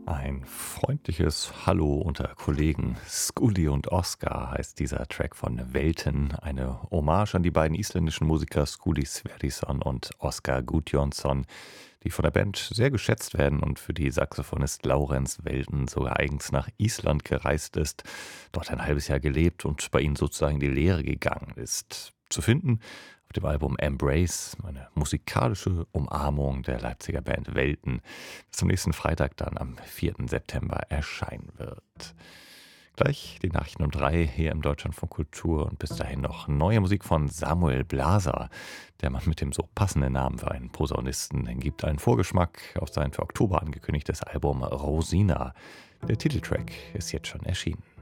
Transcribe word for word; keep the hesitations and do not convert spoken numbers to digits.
Ein freundliches Hallo unter Kollegen. Skuli und Oscar heißt dieser Track von Welten. Eine Hommage an die beiden isländischen Musiker Skuli Sverrisson und Oscar Gudjonsson, die von der Band sehr geschätzt werden und für die Saxophonist Laurens Welten sogar eigens nach Island gereist ist, dort ein halbes Jahr gelebt und bei ihnen sozusagen die Lehre gegangen ist. Zu finden auf dem Album Embrace, eine musikalische Umarmung der Leipziger Band Welten, das am nächsten Freitag dann am vierten September erscheinen wird. Gleich die Nachrichten um drei hier im Deutschlandfunk Kultur und bis dahin noch neue Musik von Samuel Blaser. Der Mann mit dem so passenden Namen für einen Posaunisten gibt einen Vorgeschmack auf sein für Oktober angekündigtes Album Rosina. Der Titeltrack ist jetzt schon erschienen.